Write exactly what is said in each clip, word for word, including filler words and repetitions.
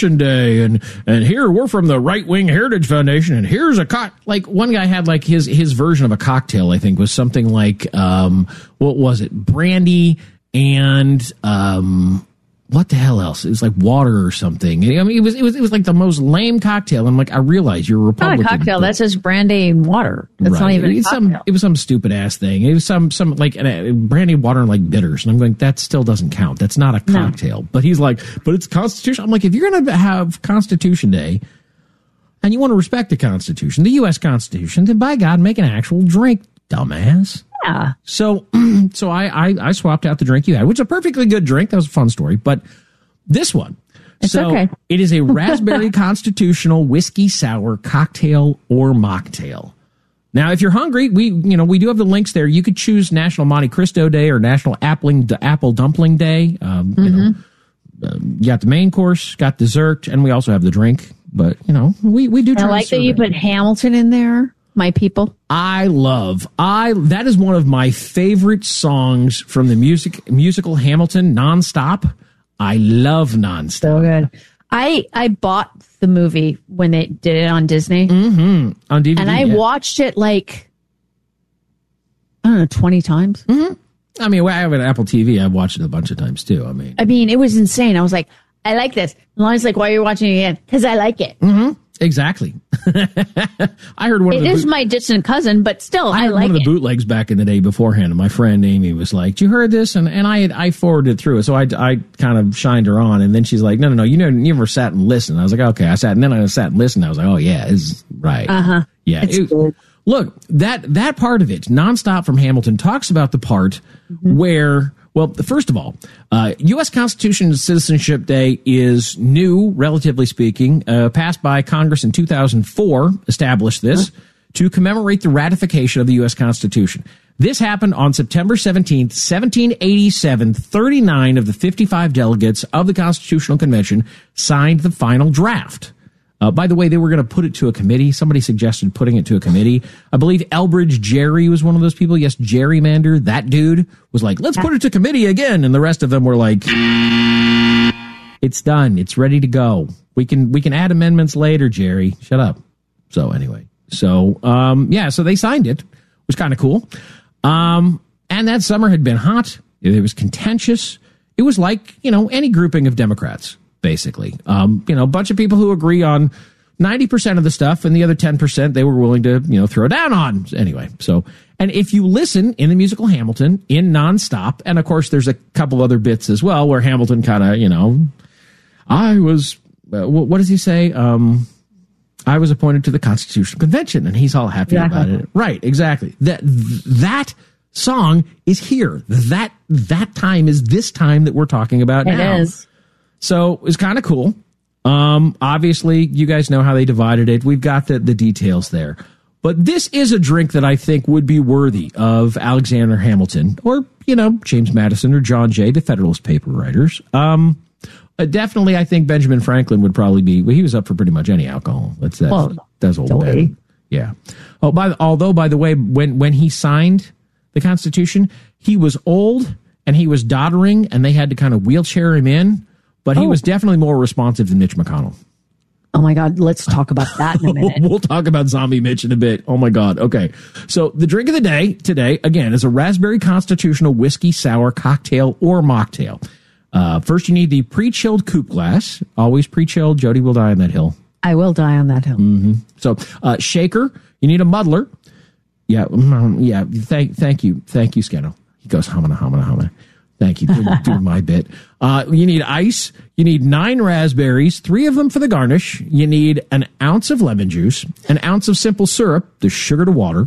Election Day, and and here we're from the Right Wing Heritage Foundation, and here's a cock. Like one guy had like his his version of a cocktail. I think was something like um, what was it? Brandy and um. What the hell else? It was like water or something. I mean, it was it was it was like the most lame cocktail. I'm like, I realize you're a Republican. Not a cocktail. That's just brandy and water. That's right. not even a cocktail. Some, it was some stupid ass thing. It was some some like uh, brandy, water, and like bitters. And I'm going, that still doesn't count. That's not a cocktail. No. But he's like, but it's Constitution. I'm like, if you're gonna have Constitution Day and you want to respect the Constitution, the U S Constitution, then by God, make an actual drink, dumbass. Yeah. So, so I, I, I swapped out the drink you had, which is a perfectly good drink. That was a fun story. But this one, it's so okay. It is a raspberry constitutional whiskey sour cocktail or mocktail. Now, if you're hungry, we, you know, we do have the links there. You could choose National Monte Cristo Day or National Appling, Apple Dumpling Day. Um, mm-hmm. You know, uh, you got the main course, got dessert, and we also have the drink. But you know, we, we do try I like to that you put Hamilton in there. My people. I love, I, that is one of my favorite songs from the music, musical Hamilton, Nonstop. I love Nonstop. So good. I, I bought the movie when they did it on Disney. Mm-hmm. On D V D. And I yeah. watched it like, I don't know, twenty times. Mm-hmm. I mean, I have an Apple T V. I've watched it a bunch of times too. I mean, I mean, it was insane. I was like, I like this. And Lonnie's like, why are you watching it again? Because I like it. Mm-hmm. Exactly. I heard one it of the is boot- my distant cousin, but still, I, I heard like one of the it. bootlegs back in the day beforehand, and my friend Amy was like, "You heard this?" And and I had, I forwarded it through, so I, I kind of shined her on, and then she's like, "No, no, no, you never, you never sat and listened." I was like, "Okay," I sat, and then I sat and listened. I was like, "Oh yeah, this is right." Uh huh. Yeah. It's it, cool. Look, that that part of it, Nonstop from Hamilton, talks about the part mm-hmm. where. Well, first of all, uh, U S Constitution and Citizenship Day is new, relatively speaking, uh, passed by Congress in two thousand four, established this huh? to commemorate the ratification of the U S Constitution. This happened on September seventeenth, seventeen eighty-seven. thirty-nine of the fifty-five delegates of the Constitutional Convention signed the final draft. Uh, by the way, they were going to put it to a committee. Somebody suggested putting it to a committee. I believe Elbridge Gerry was one of those people. Yes, gerrymander. That dude was like, let's put it to committee again. And the rest of them were like, it's done. It's ready to go. We can we can add amendments later, Jerry. Shut up. So anyway, so um, yeah, so they signed it. It was kind of cool. Um, and that summer had been hot. It was contentious. It was like, you know, any grouping of Democrats. Basically, um, you know, a bunch of people who agree on ninety percent of the stuff, and the other ten percent they were willing to, you know, throw down on. Anyway, so, and if you listen in the musical Hamilton, in Nonstop, and of course there's a couple other bits as well where Hamilton kind of, you know, I was, uh, what does he say? Um, I was appointed to the Constitutional Convention, and he's all happy yeah. about it. Right, exactly. That that song is here. That that time is this time that we're talking about it now. It is. So it's kind of cool. Um, obviously, you guys know how they divided it. We've got the, the details there. But this is a drink that I think would be worthy of Alexander Hamilton or, you know, James Madison or John Jay, the Federalist paper writers. Um, uh, definitely, I think Benjamin Franklin would probably be, well, he was up for pretty much any alcohol. That's, that's, well, that's old Ben. Yeah. Oh, by the, although, by the way, when, when he signed the Constitution, he was old and he was doddering and they had to kind of wheelchair him in. But he oh. was definitely more responsive than Mitch McConnell. Oh, my God. Let's talk about that in a minute. We'll talk about Zombie Mitch in a bit. Oh, my God. Okay. So the drink of the day today, again, is a raspberry constitutional whiskey sour cocktail or mocktail. Uh, first, you need the pre-chilled coupe glass. Always pre-chilled. Jody will die on that hill. I will die on that hill. Mm-hmm. So uh, shaker. You need a muddler. Yeah. Um, yeah. Thank, thank you. Thank you, Scano. He goes, hamana, hamana, hamana. Thank you for doing my bit. Uh, you need ice. You need nine raspberries, three of them for the garnish. You need an ounce of lemon juice, an ounce of simple syrup, the sugar to water.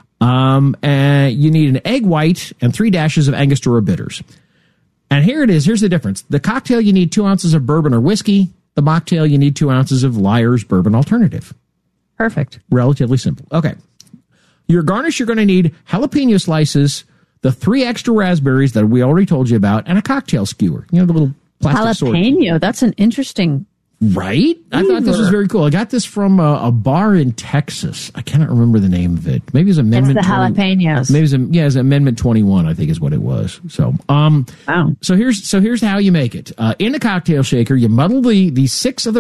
Um, and you need an egg white and three dashes of Angostura bitters. And here it is. Here's the difference. The cocktail, you need two ounces of bourbon or whiskey. The mocktail, you need two ounces of Lyre's bourbon alternative. Perfect. Relatively simple. Okay. Your garnish, you're going to need jalapeno slices, the three extra raspberries that we already told you about, and a cocktail skewer. You know, the little plastic jalapeno. sword. That's an interesting. Right? I thought this was very cool. I got this from a, a bar in Texas. I cannot remember the name of it. Maybe it's Amendment. It's the jalapenos. twenty, maybe it's a, yeah, it's Amendment twenty-one. I think is what it was. So, um, wow. So here's so here's how you make it. Uh, in a cocktail shaker, you muddle the the six of the